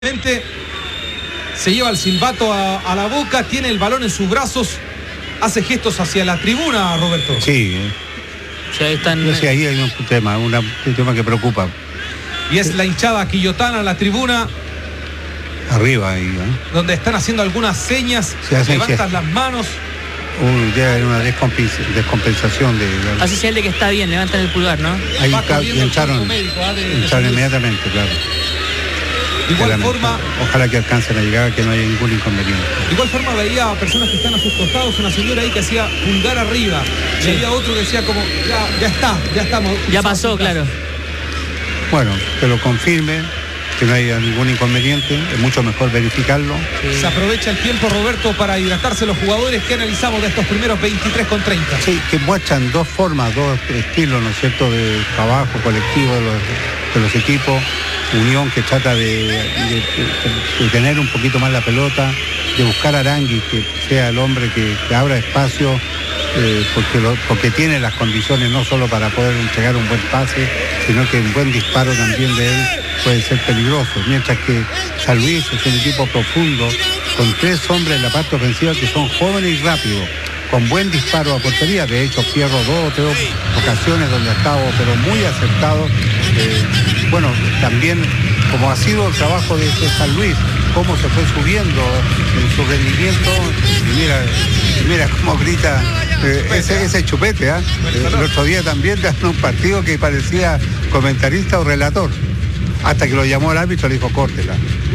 Se lleva el silbato a la boca, tiene el balón en sus brazos, hace gestos hacia la tribuna, Roberto. Sí. Ya están... Yo sé, ahí hay un tema que preocupa. Y es la hinchada quillotana, la tribuna. Arriba ahí, ¿no? Donde están haciendo algunas señas, levantan las manos. Debe haber una descompensación de... Hace señal de que está bien, levantan el pulgar, ¿no? Ahí entraron inmediatamente, claro. De igual forma, ojalá que alcancen a llegar, que no haya ningún inconveniente. De igual forma veía a personas que están a sus costados, una señora ahí que hacía pulgar arriba, sí. Y había otro que decía como, ya estamos. Ya pasó, claro. Bueno, que lo confirme, que no haya ningún inconveniente, es mucho mejor verificarlo. Sí. Se aprovecha el tiempo, Roberto, para hidratarse los jugadores que analizamos de estos primeros 23 con 30. Sí, que muestran dos formas, dos estilos, ¿no es cierto?, de trabajo colectivo de los equipos. Unión, que trata de tener un poquito más la pelota, de buscar a Arangui, que sea el hombre que abra espacio, porque tiene las condiciones no solo para poder entregar un buen pase, sino que un buen disparo también de él puede ser peligroso. Mientras que San Luis es un equipo profundo, con tres hombres en la parte ofensiva que son jóvenes y rápidos, con buen disparo a portería. De hecho, Fierro 2 o 3 ocasiones donde ha estado, pero muy acertado. Bueno, también como ha sido el trabajo de San Luis, cómo se fue subiendo en su rendimiento, y mira cómo grita ese Chupete, ¿eh? El otro día también en un partido que parecía comentarista o relator, hasta que lo llamó el árbitro y le dijo córtela.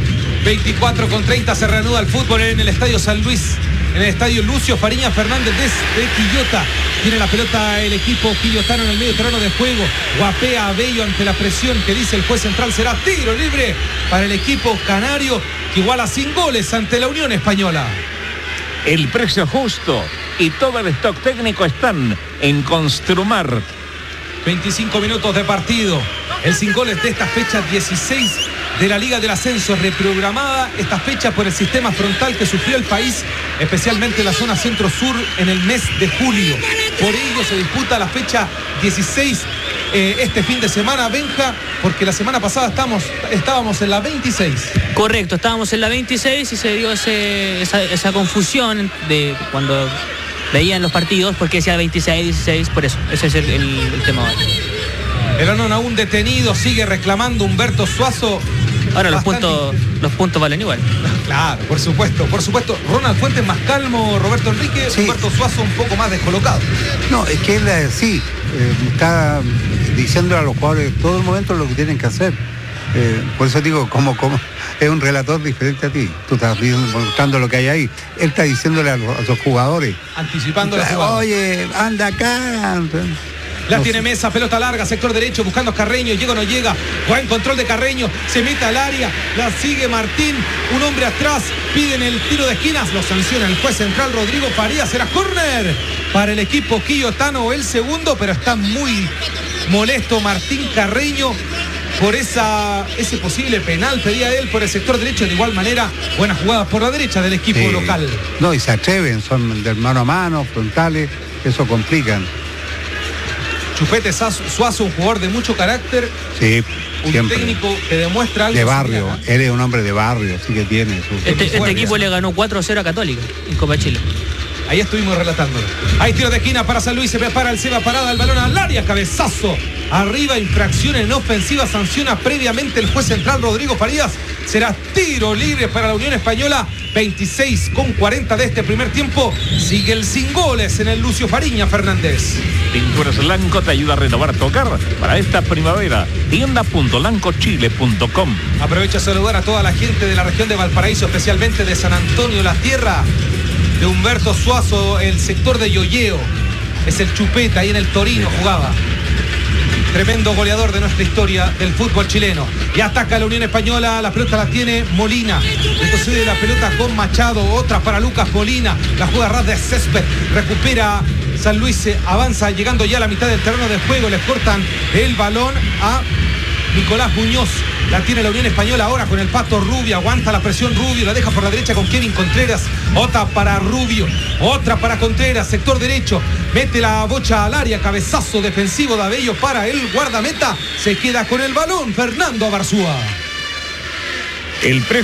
24 con 30 se reanuda el fútbol en el Estadio San Luis, en el Estadio Lucio Fariña Fernández de Quillota. Tiene la pelota el equipo quillotano en el medio terreno de juego. Guapea a Bello ante la presión que dice el juez central. Será tiro libre para el equipo canario, que iguala sin goles ante la Unión Española. El precio justo y todo el stock técnico están en Construmar. 25 minutos de partido. El sin goles de esta fecha 16 de la Liga del Ascenso, reprogramada esta fecha por el sistema frontal que sufrió el país, especialmente la zona centro-sur, en el mes de julio. Por ello se disputa la fecha 16 este fin de semana, Benja, porque la semana pasada estábamos en la 26. Correcto, estábamos en la 26 y se dio esa confusión de cuando veían los partidos, porque decía 26, 16, por eso, ese es el tema. El Anón aún detenido, sigue reclamando Humberto Suazo. Ahora los puntos valen igual. Claro, por supuesto. Ronald Fuentes más calmo, Roberto Enrique, sí. Humberto Suazo un poco más descolocado. No, es que él está diciendo a los jugadores todo el momento lo que tienen que hacer. Por eso digo, como es un relator diferente a ti. Tú estás mostrando lo que hay ahí. Él está diciéndole a los jugadores. Anticipando a los jugadores. Oye, anda acá. La tiene Mesa, pelota larga, sector derecho, buscando a Carreño, llega o no llega, buen control de Carreño, se mete al área, la sigue Martín, un hombre atrás, piden el tiro de esquinas, lo sanciona el juez central Rodrigo Farías, será córner para el equipo quillotano, el segundo, pero está muy molesto Martín Carreño por ese posible penal, pedía él por el sector derecho. De igual manera, buenas jugadas por la derecha del equipo local. No, y se atreven, son de mano a mano, frontales, eso complican. Chupete Suazo, un jugador de mucho carácter, sí, un siempre. Técnico que demuestra algo. De barrio, él es un hombre de barrio, así que tiene su... Este equipo le ganó 4-0 a Católica en Copa Chile. Ahí estuvimos relatándolo. Hay tiro de esquina para San Luis, se prepara el Seba Parada, el balón al área, cabezazo. Arriba, infracción en ofensiva, sanciona previamente el juez central Rodrigo Farías. Será tiro libre para la Unión Española. 26 con 40 de este primer tiempo. Sigue el sin goles en el Lucio Fariña Fernández. Pinturas Lanco te ayuda a renovar tu hogar para esta primavera. Tienda.lancochile.com. Aprovecho a saludar a toda la gente de la región de Valparaíso, especialmente de San Antonio, la tierra de Humberto Suazo, el sector de Yoyeo. Es el Chupeta, ahí en el Torino jugaba. Tremendo goleador de nuestra historia del fútbol chileno. Y ataca la Unión Española, la pelota la tiene Molina. Entonces la pelota con Machado, otra para Lucas Molina. La juega ras de césped, recupera San Luis, avanza llegando ya a la mitad del terreno de juego. Les cortan el balón a Nicolás Muñoz. La tiene la Unión Española ahora con el Pato Rubio. Aguanta la presión Rubio. La deja por la derecha con Kevin Contreras. Otra para Rubio. Otra para Contreras. Sector derecho. Mete la bocha al área. Cabezazo defensivo de Abello para el guardameta. Se queda con el balón Fernando Abarzúa. El precio